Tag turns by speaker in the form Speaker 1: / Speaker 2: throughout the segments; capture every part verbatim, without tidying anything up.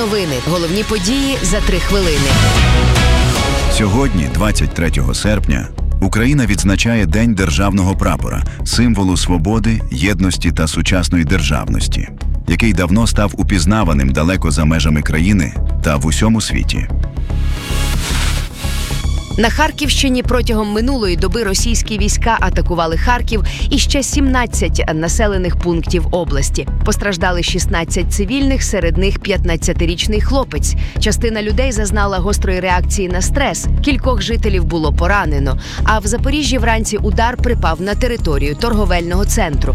Speaker 1: Новини. Головні події за три хвилини.
Speaker 2: Сьогодні, двадцять третього серпня, Україна відзначає День державного прапора, символу свободи, єдності та сучасної державності, який давно став упізнаваним далеко за межами країни та в усьому світі.
Speaker 1: На Харківщині протягом минулої доби російські війська атакували Харків і ще сімнадцять населених пунктів області. Постраждали шістнадцять цивільних, серед них п'ятнадцятирічний хлопець. Частина людей зазнала гострої реакції на стрес. Кількох жителів було поранено. А в Запоріжжі вранці удар припав на територію торговельного центру.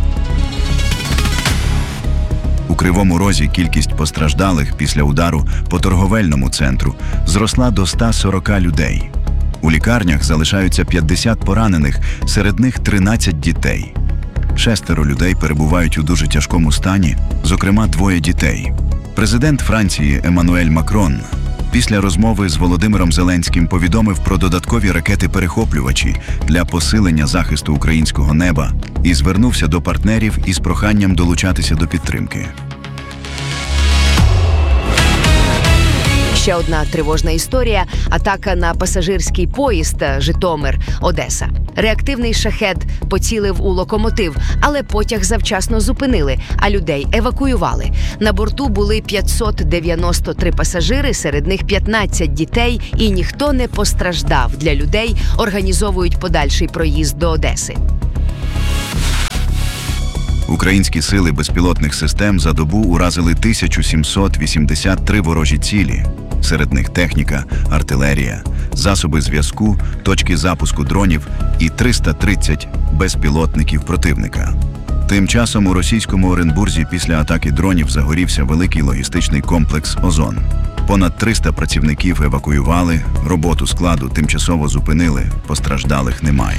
Speaker 2: У Кривому Розі кількість постраждалих після удару по торговельному центру зросла до ста сорока людей. У лікарнях залишаються п'ятдесят поранених, серед них тринадцять дітей. Шестеро людей перебувають у дуже тяжкому стані, зокрема двоє дітей. Президент Франції Еммануель Макрон після розмови з Володимиром Зеленським повідомив про додаткові ракети-перехоплювачі для посилення захисту українського неба і звернувся до партнерів із проханням долучатися до підтримки.
Speaker 1: Ще одна тривожна історія – атака на пасажирський поїзд Житомир-Одеса. Реактивний шахед поцілив у локомотив, але потяг завчасно зупинили, а людей евакуювали. На борту були п'ятсот дев'яносто три пасажири, серед них п'ятнадцять дітей, і ніхто не постраждав. Для людей організовують подальший проїзд до Одеси.
Speaker 2: Українські сили безпілотних систем за добу уразили тисячу сімсот вісімдесят три ворожі цілі. Серед них техніка, артилерія, засоби зв'язку, точки запуску дронів і триста тридцять безпілотників противника. Тим часом у російському Оренбурзі після атаки дронів загорівся великий логістичний комплекс «Озон». Понад триста працівників евакуювали, роботу складу тимчасово зупинили, постраждалих немає.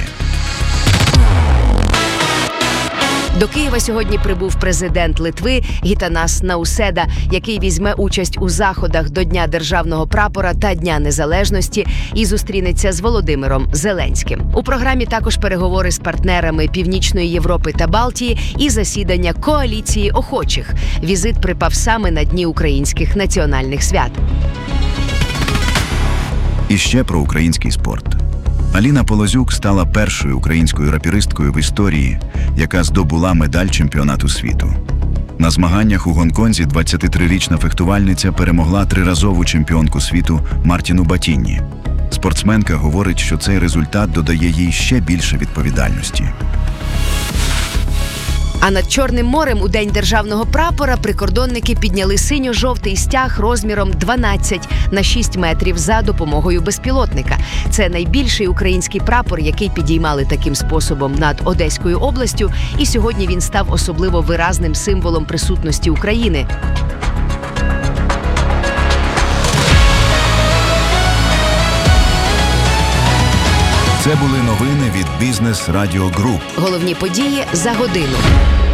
Speaker 1: До Києва сьогодні прибув президент Литви Гітанас Науседа, який візьме участь у заходах до Дня державного прапора та Дня незалежності і зустрінеться з Володимиром Зеленським. У програмі також переговори з партнерами Північної Європи та Балтії і засідання коаліції охочих. Візит припав саме на дні українських національних свят.
Speaker 2: І ще про український спорт. Аліна Полозюк стала першою українською рапіристкою в історії, яка здобула медаль чемпіонату світу. На змаганнях у Гонконзі двадцятитрирічна фехтувальниця перемогла триразову чемпіонку світу Мартіну Батінні. Спортсменка говорить, що цей результат додає їй ще більше відповідальності.
Speaker 1: А над Чорним морем у День державного прапора прикордонники підняли синьо-жовтий стяг розміром дванадцять на шість метрів за допомогою безпілотника. Це найбільший український прапор, який підіймали таким способом над Одеською областю, і сьогодні він став особливо виразним символом присутності України.
Speaker 2: Це були новини від Бізнес Радіо Груп.
Speaker 1: Головні події за годину.